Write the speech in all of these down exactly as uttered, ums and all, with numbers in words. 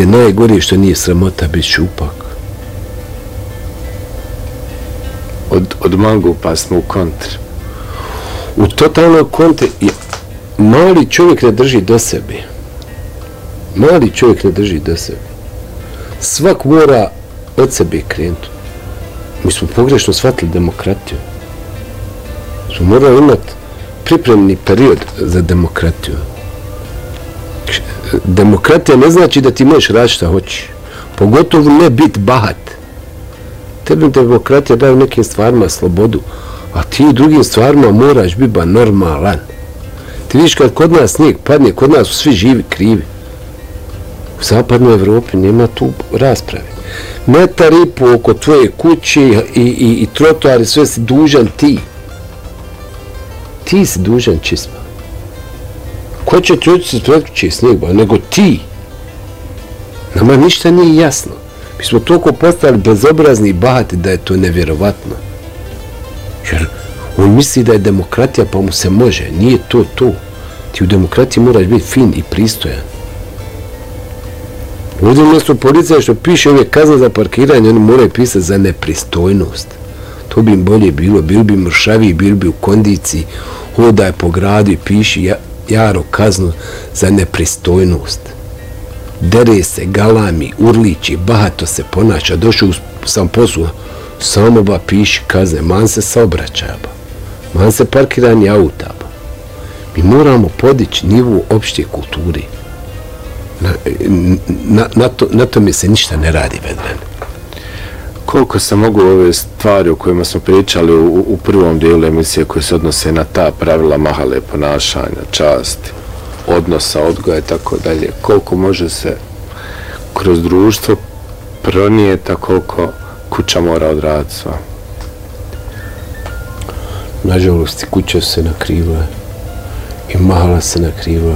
je najgore što nije sramota biti šupak. Od, od mangupa smo u kontri. U totalnoj kontri mali čovjek ne drži do sebe. Mali čovjek ne drži do sebe. Svak mora od sebe krenuti. Mi smo pogrešno shvatili demokratiju. Smo morali imati pripremni period za demokratiju. Demokratija ne znači da ti možeš raditi šta hoćeš. Pogotovo ne biti bahat. Tebi demokratija daje nekim stvarima slobodu, a ti u drugim stvarima moraš biti ba normalan. Ti vidiš kad kod nas snijeg padne, kod nas su svi živi krivi. U zapadnoj Evropi nema tu rasprave. Metar i po oko tvoje kuće i, i, i trotoari, sve si dužan ti. Ti si dužan čisma. Ko će ti oći se pred kuće snijeg, ba, nego ti. Nama ništa nije jasno. Mi smo toliko postali bezobrazni i bahati da je to nevjerovatno. Jer on misli da je demokratija pa mu se može. Nije to to. Ti u demokratiji moraš biti fin i pristojan. Ovdje mjesto policija što piše ove kazne za parkiranje, oni moraju pisati za nepristojnost. To bi im bolje bilo. Bili bi mršavi, bili bi u kondiciji. Hodaj po gradu i piši ja, jaro kaznu za nepristojnost. Dere se, galami, urliči, bahato se ponaša. Došao sam poslu, samo ba piši kazne. Man se saobraćaja ba. Man se parkiranje auta ba. Mi moramo podići nivu opšte kulturi. Na, na, na, to, na to mi se ništa ne radi, Vedran. Koliko se mogu ove stvari o kojima smo pričali u, u prvom dijelu emisije koje se odnose na ta pravila mahale ponašanja, časti, odnosa, odgoja i tako dalje, koliko može se kroz društvo pronijeti, a koliko kuća mora odraditi sva? Nažalost, kuća se nakriva i mahala se nakriva.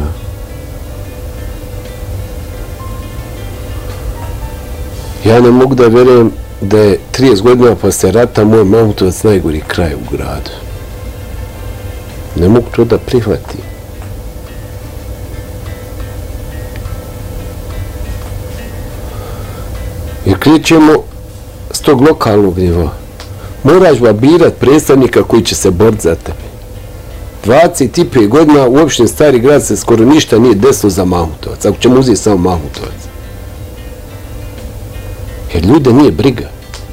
Ja ne mogu da vjerujem da je trideset godina posle rata moj Mahutovac najgori kraj u gradu. Ne mogu to da prihvatim. Jer krećemo s tog lokalnog nivoa. Moraš birat predstavnika koji će se boriti za tebe. dvadeset pet godina u opštini Stari grad se skoro ništa nije desilo za Mahutovac. Ako ćemo uzeti samo Mahutovac. Jer ljude nije briga.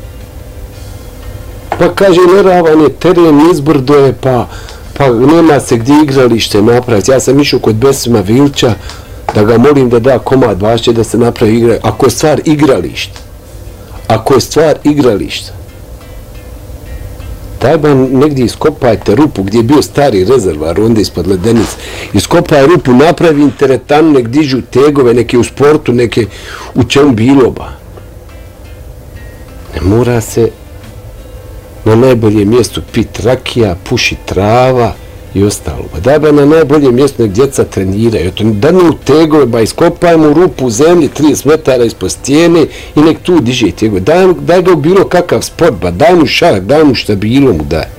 Pa kaže, neravan je teren, izbrdo je, pa, pa nema se gdje igralište napraviti. Ja sam išao kod Besima Vilča da ga molim da da komad bašće da se napravi igralište. Ako je stvar igrališta, ako je stvar igrališta, daj ba negdje iskopajte rupu gdje je bio stari rezervar, onda ispod Ledenice. Iskopaj rupu, napravi teretanu, nek dižu tegove, neke u sportu, neke u čemu bilo ba. Ne mora se na najbolje mjesto pit rakija, puši trava i ostalo. Daj ba na najbolje mjesto nek djeca treniraju. Da ne u tegove, ba iskopajmo rupu u zemlji trideset metara ispod stijene i nek tu diže tegove. Daj, daj ga u bilo kakav sport, ba daj mu šah, daj mu šta bilo mu daj.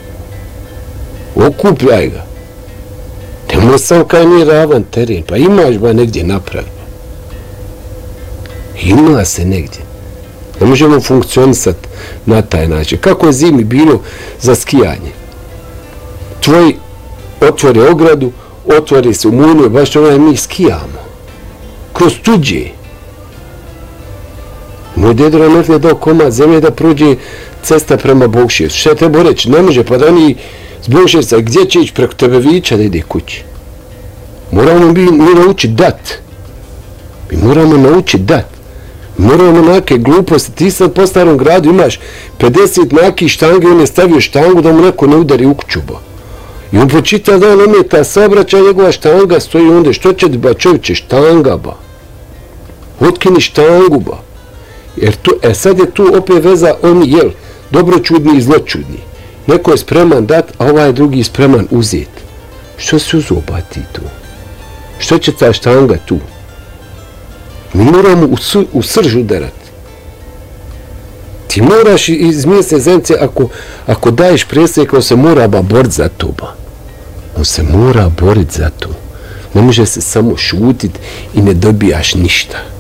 Okupljaj ga. Nemo samo kaj nije ravan teren, pa imaš ba negdje napraviti. Ima se negdje. Ne možemo funkcionisati na taj način. Kako je zimi bilo za skijanje? Tvoji otvore ogradu, otvori se u munju, baš onaj mi skijamo. Kroz tuđe. Moj dedo nam je dao komad zemlje da prođe cesta prema Bogševcu. Šta treba reći? Ne može, pa da ni s Bogševca, gdje će ići preko Tebevića da ide kući? Moramo mi, mi naučiti dat. Mi moramo naučiti dat. Moramo nake gluposti. Ti sad po starom gradu imaš pedeset nakih štange, on je stavio štangu da mu neko ne udari u kuću. I on počita da on ometa saobraćaj, njegova štanga stoji onda. Što će ba čovječe štanga ba? Otkini štangu ba. Jer tu, e sad je tu opet veza oni, jel, dobročudni i zločudni. Neko je spreman dat, a ovaj drugi spreman uzet. Što se uzo ba ti tu? Što će ta štanga tu? Mi moramo u, su, u srž udarati. Ti moraš iz mjese zemce, ako, ako daješ predsjednika, on se mora ba boriti za to ba. On se mora boriti za to. Ne može se samo šutit i ne dobijaš ništa.